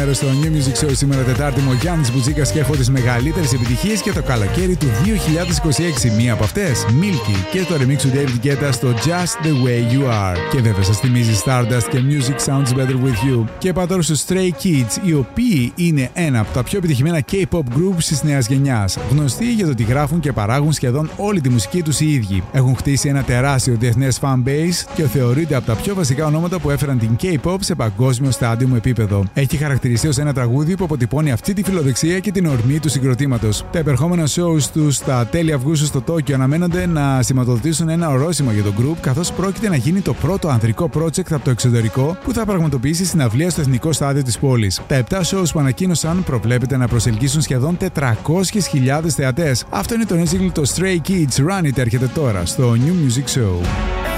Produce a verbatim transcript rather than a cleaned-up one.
μέρος στο New Music Show σήμερα Τετάρτη. Ο Γιάννης Μπουτζίκας και έχω τις μεγαλύτερες επιτυχίες για το καλοκαίρι του δύο χιλιάδες είκοσι έξι. Μία από αυτές, Milky και το remix του David Guetta στο Just the Way You Are. Και βέβαια σας θυμίζει Stardust και Music Sounds Better With You. Και πάω τώρα στους Stray Kids, οι οποίοι είναι ένα από τα πιο επιτυχημένα K-pop groups της νέας γενιάς. Γνωστοί για το ότι γράφουν και παράγουν σχεδόν όλη τη μουσική τους οι ίδιοι. Έχουν χτίσει ένα τεράστιο διεθνές fan base και θεωρείται από τα πιο βασικά ονόματα που έφεραν την K-pop σε παγκόσμιο στάντιουμ επίπεδο. Έχει χαρακτηριστεί ως ένα τραγούδι που αποτυπώνει αυτή τη φιλοδεξία και την ορμή του συγκροτήματος. Τα επερχόμενα shows τους στα τέλη Αυγούστου στο Τόκιο αναμένονται να σηματοδοτήσουν ένα ορόσημο για το group, καθώς πρόκειται να γίνει το πρώτο ανδρικό project από το εξωτερικό που θα πραγματοποιήσει συναυλία στο εθνικό στάδιο της πόλης. Τα επτά shows που ανακοίνωσαν προβλέπεται να προσελκύσουν σχεδόν τετρακόσιες χιλιάδες θεατές. Αυτό είναι το νέο σύγκλι, το Stray Kids. Run It έρχεται τώρα στο New Music Show.